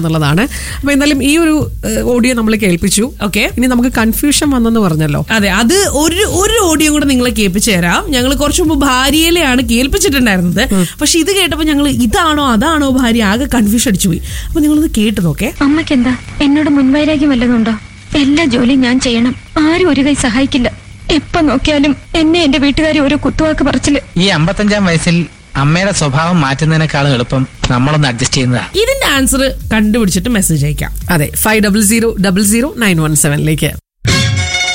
എന്നുള്ളതാണ്. അപ്പൊ എന്നാലും ഈ ഒരു ഓഡിയോ നമ്മൾ കേൾപ്പിച്ചു. ഓക്കെ, ഇനി നമുക്ക് കൺഫ്യൂഷൻ വന്നെന്ന് പറഞ്ഞല്ലോ. അതെ, അത് ഒരു ഓഡിയോ കൂടെ നിങ്ങളെ കേൾപ്പിച്ചു തരാം. ഞങ്ങൾ കുറച്ചു മുമ്പ് ഭാര്യയിലെയാണ് കേൾപ്പിച്ചിട്ടുണ്ടായിരുന്നത്. പക്ഷെ ഇത് കേട്ടപ്പോ ഞങ്ങൾ ഇതാണോ അതാണോ ഭാര്യ, ആകെ കൺഫ്യൂഷൻ അടിച്ചുപോയി. അപ്പൊ നിങ്ങളത് കേട്ട് നോക്കേ. അമ്മയ്ക്ക് എന്താ എന്നോട് മുൻവൈരാഗ്യം വല്ലതുണ്ടോ? എല്ലാ ജോലിയും ഞാൻ ചെയ്യണം, ആരും ഒരു കൈ സഹായിക്കില്ല. എപ്പോ നോക്കിയാലും എന്നെ എന്റെ വീട്ടുകാരെ ഓരോ കുത്തുവാക്ക് പറച്ചില്. ഈ 55-ാം വയസ്സിൽ അമ്മയുടെ സ്വഭാവം മാറ്റുന്നതിനേക്കാളും എളുപ്പം നമ്മളൊന്ന് അഡ്ജസ്റ്റ് ചെയ്യുന്നതാ. ഇതിന്റെ ആൻസർ കണ്ടുപിടിച്ചിട്ട് മെസ്സേജ് അയക്കാം. അതെ, 50000917